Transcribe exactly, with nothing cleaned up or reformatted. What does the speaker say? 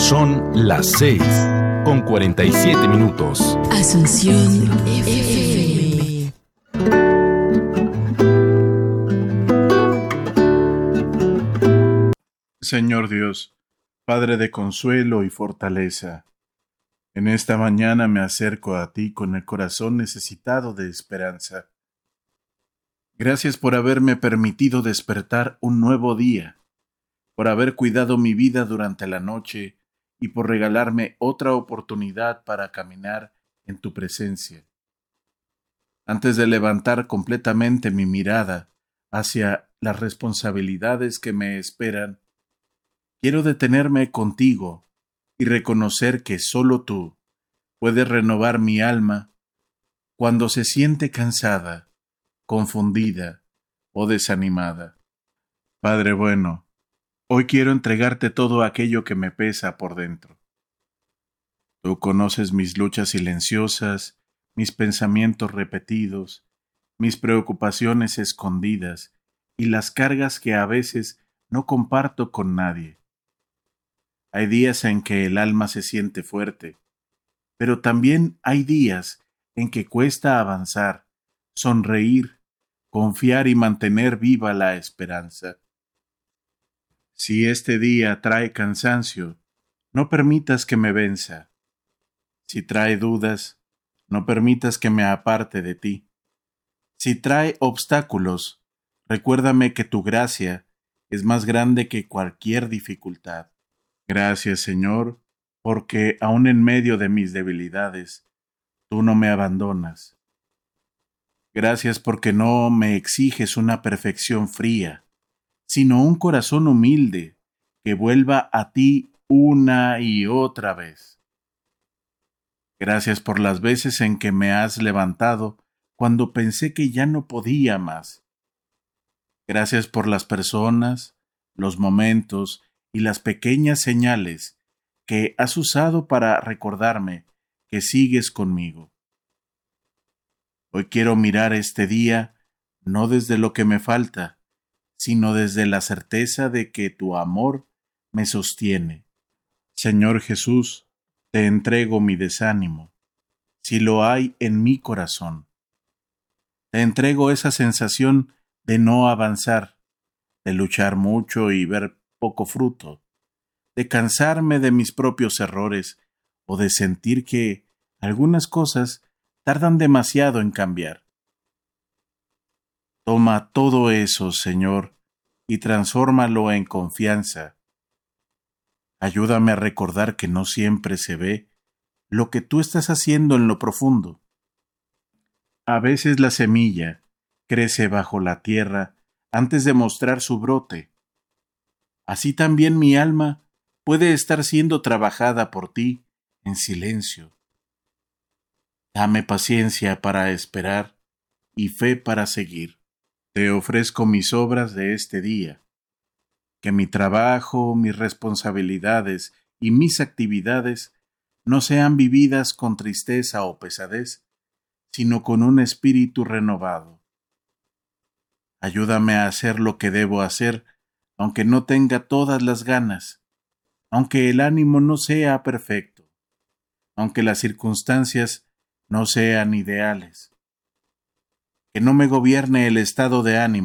Son las seis con cuarenta y siete minutos. Asunción F M. Señor Dios, Padre de consuelo y fortaleza, en esta mañana me acerco a ti con el corazón necesitado de esperanza. Gracias por haberme permitido despertar un nuevo día, por haber cuidado mi vida durante la noche y por regalarme otra oportunidad para caminar en tu presencia. Antes de levantar completamente mi mirada hacia las responsabilidades que me esperan, quiero detenerme contigo y reconocer que solo tú puedes renovar mi alma cuando se siente cansada, confundida o desanimada. Padre bueno, hoy quiero entregarte todo aquello que me pesa por dentro. Tú conoces mis luchas silenciosas, mis pensamientos repetidos, mis preocupaciones escondidas y las cargas que a veces no comparto con nadie. Hay días en que el alma se siente fuerte, pero también hay días en que cuesta avanzar, sonreír, confiar y mantener viva la esperanza. Si este día trae cansancio, no permitas que me venza. Si trae dudas, no permitas que me aparte de ti. Si trae obstáculos, recuérdame que tu gracia es más grande que cualquier dificultad. Gracias, Señor, porque aun en medio de mis debilidades, tú no me abandonas. Gracias porque no me exiges una perfección fría, sino un corazón humilde que vuelva a ti una y otra vez. Gracias por las veces en que me has levantado cuando pensé que ya no podía más. Gracias por las personas, los momentos y las pequeñas señales que has usado para recordarme que sigues conmigo. Hoy quiero mirar este día no desde lo que me falta, sino desde la certeza de que tu amor me sostiene. Señor Jesús, te entrego mi desánimo, si lo hay en mi corazón. Te entrego esa sensación de no avanzar, de luchar mucho y ver poco fruto, de cansarme de mis propios errores o de sentir que algunas cosas tardan demasiado en cambiar. Toma todo eso, Señor, y transfórmalo en confianza. Ayúdame a recordar que no siempre se ve lo que tú estás haciendo en lo profundo. A veces la semilla crece bajo la tierra antes de mostrar su brote. Así también mi alma puede estar siendo trabajada por ti en silencio. Dame paciencia para esperar y fe para seguir. Te ofrezco mis obras de este día. Que mi trabajo, mis responsabilidades y mis actividades no sean vividas con tristeza o pesadez, sino con un espíritu renovado. Ayúdame a hacer lo que debo hacer, aunque no tenga todas las ganas, aunque el ánimo no sea perfecto, aunque las circunstancias no sean ideales. Que no me gobierne el estado de ánimo,